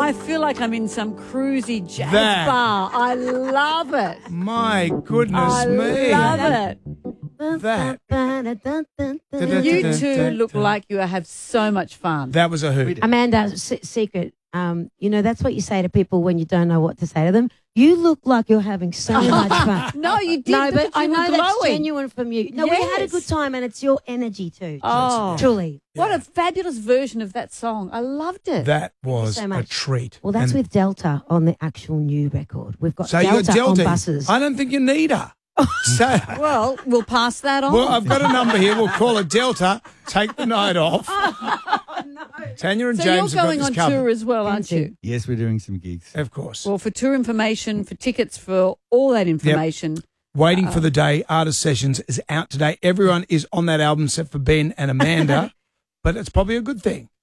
I feel like I'm in some cruisy jazz That- bar. I love it. My goodness I me. love it. That. You two look like you have so much fun. That was a hoot. Amanda, secret. You know, that's what you say to people when you don't know what to say to them. You look like you're having so much fun. No, you did. No, but you I were know that's glowing. genuine from you. No, we had a Yes. good time, and it's your energy too. Oh. Truly. What a fabulous version of that song. I loved it. That was so a much. treat. Well, that's And with Delta on the actual new record. We've got so Delta, you got Delta. on buses. I don't think you need her. So, Well, we'll pass that on. well, I've got a number here. We'll call it Delta. Take the night off. Tanya and so James you're have going got on this covered. tour as well, aren't you? Yes, we're doing some gigs. Of course. Well, for tour information, for tickets, for all that information. Waiting for the Day Artist Sessions is out today. Everyone is on that album except for Ben and Amanda, but it's probably a good thing.